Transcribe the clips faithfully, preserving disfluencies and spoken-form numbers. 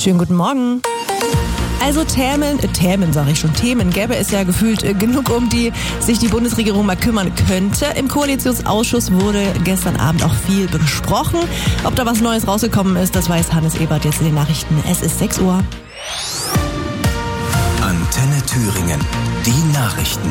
Schönen guten Morgen. Also Themen, äh, Themen sage ich schon, Themen gäbe es ja gefühlt äh, genug, um die sich die Bundesregierung mal kümmern könnte. Im Koalitionsausschuss wurde gestern Abend auch viel besprochen. Ob da was Neues rausgekommen ist, das weiß Hannes Ebert jetzt in den Nachrichten. Es ist sechs Uhr. Antenne Thüringen, die Nachrichten.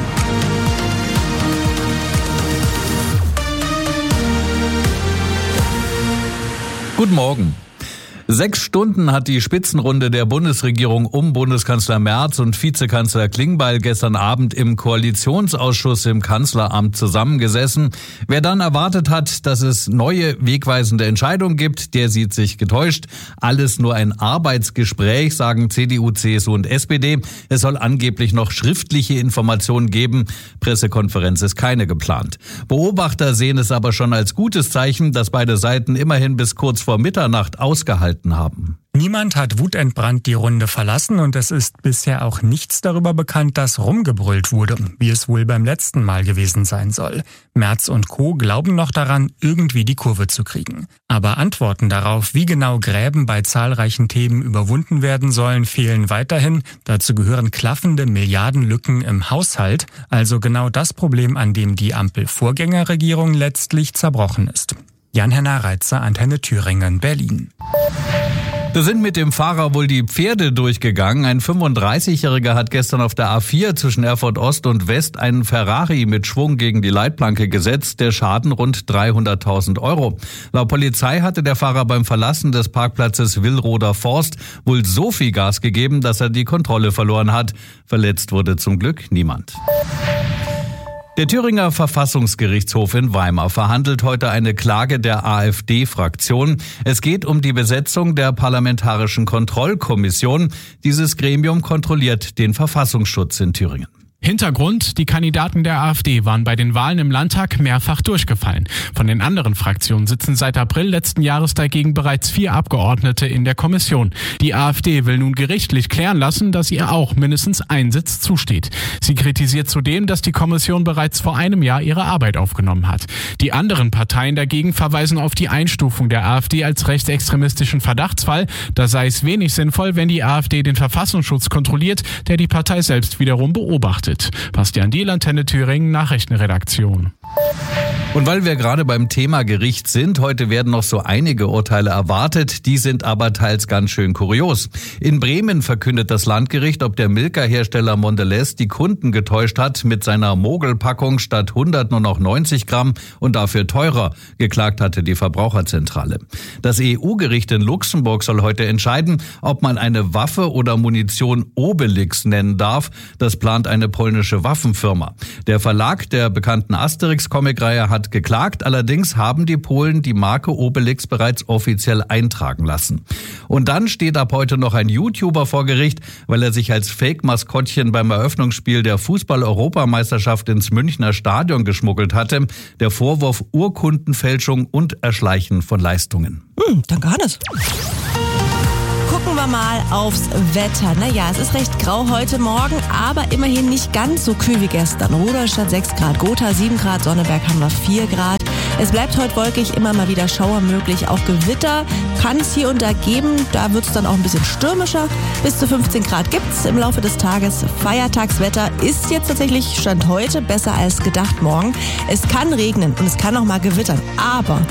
Guten Morgen. Sechs Stunden hat die Spitzenrunde der Bundesregierung um Bundeskanzler Merz und Vizekanzler Klingbeil gestern Abend im Koalitionsausschuss im Kanzleramt zusammengesessen. Wer dann erwartet hat, dass es neue wegweisende Entscheidungen gibt, der sieht sich getäuscht. Alles nur ein Arbeitsgespräch, sagen C D U, C S U und S P D. Es soll angeblich noch schriftliche Informationen geben. Pressekonferenz ist keine geplant. Beobachter sehen es aber schon als gutes Zeichen, dass beide Seiten immerhin bis kurz vor Mitternacht ausgehalten haben. Niemand hat wutentbrannt die Runde verlassen und es ist bisher auch nichts darüber bekannt, dass rumgebrüllt wurde, wie es wohl beim letzten Mal gewesen sein soll. Merz und Co. glauben noch daran, irgendwie die Kurve zu kriegen. Aber Antworten darauf, wie genau Gräben bei zahlreichen Themen überwunden werden sollen, fehlen weiterhin. Dazu gehören klaffende Milliardenlücken im Haushalt, also genau das Problem, an dem die Ampel-Vorgängerregierung letztlich zerbrochen ist. Jan-Henner Reitzer, Antenne Thüringen, Berlin. Da sind mit dem Fahrer wohl die Pferde durchgegangen. Ein fünfunddreißigjähriger hat gestern auf der A vier zwischen Erfurt Ost und West einen Ferrari mit Schwung gegen die Leitplanke gesetzt. Der Schaden rund dreihunderttausend Euro. Laut Polizei hatte der Fahrer beim Verlassen des Parkplatzes Willroder Forst wohl so viel Gas gegeben, dass er die Kontrolle verloren hat. Verletzt wurde zum Glück niemand. Der Thüringer Verfassungsgerichtshof in Weimar verhandelt heute eine Klage der AfD-Fraktion. Es geht um die Besetzung der Parlamentarischen Kontrollkommission. Dieses Gremium kontrolliert den Verfassungsschutz in Thüringen. Hintergrund: Die Kandidaten der AfD waren bei den Wahlen im Landtag mehrfach durchgefallen. Von den anderen Fraktionen sitzen seit April letzten Jahres dagegen bereits vier Abgeordnete in der Kommission. Die AfD will nun gerichtlich klären lassen, dass ihr auch mindestens ein Sitz zusteht. Sie kritisiert zudem, dass die Kommission bereits vor einem Jahr ihre Arbeit aufgenommen hat. Die anderen Parteien dagegen verweisen auf die Einstufung der AfD als rechtsextremistischen Verdachtsfall. Da sei es wenig sinnvoll, wenn die AfD den Verfassungsschutz kontrolliert, der die Partei selbst wiederum beobachtet. Bastian Diel, Antenne Thüringen, Nachrichtenredaktion. Und weil wir gerade beim Thema Gericht sind, heute werden noch so einige Urteile erwartet, die sind aber teils ganz schön kurios. In Bremen verkündet das Landgericht, ob der Milka-Hersteller Mondelez die Kunden getäuscht hat mit seiner Mogelpackung statt hundert nur noch neunzig Gramm und dafür teurer. Geklagt hatte die Verbraucherzentrale. Das E U-Gericht in Luxemburg soll heute entscheiden, ob man eine Waffe oder Munition Obelix nennen darf. Das plant eine polnische Waffenfirma. Der Verlag der bekannten Asterix-Comic-Reihe hat geklagt, allerdings haben die Polen die Marke Obelix bereits offiziell eintragen lassen. Und dann steht ab heute noch ein YouTuber vor Gericht, weil er sich als Fake-Maskottchen beim Eröffnungsspiel der Fußball-Europameisterschaft ins Münchner Stadion geschmuggelt hatte. Der Vorwurf: Urkundenfälschung und Erschleichen von Leistungen. Hm, danke Hannes. Gucken wir mal aufs Wetter. Naja, es ist recht grau heute Morgen, aber immerhin nicht ganz so kühl wie gestern. Rudolstadt sechs Grad, Gotha sieben Grad, Sonneberg haben wir vier Grad. Es bleibt heute wolkig, immer mal wieder Schauer möglich. Auch Gewitter kann es hier und da geben. Da wird es dann auch ein bisschen stürmischer. Bis zu fünfzehn Grad gibt's im Laufe des Tages. Feiertagswetter ist jetzt tatsächlich Stand heute besser als gedacht morgen. Es kann regnen und es kann auch mal gewittern. Aber